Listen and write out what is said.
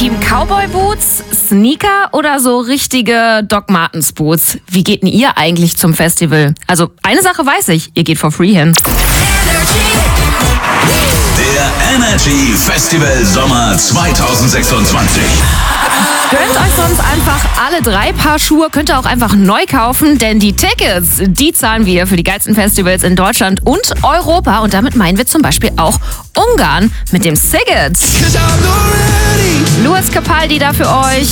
Team Cowboy Boots, Sneaker oder so richtige Doc Martens Boots? Wie geht denn ihr eigentlich zum Festival? Also eine Sache weiß ich, ihr geht for free hin. Der Energy Festival Sommer 2026. Gönnt euch sonst einfach alle 3 Paar Schuhe, könnt ihr auch einfach neu kaufen, denn die Tickets, die zahlen wir für die geilsten Festivals in Deutschland und Europa. Und damit meinen wir zum Beispiel auch Ungarn mit dem Siget. Louis Capaldi da für euch.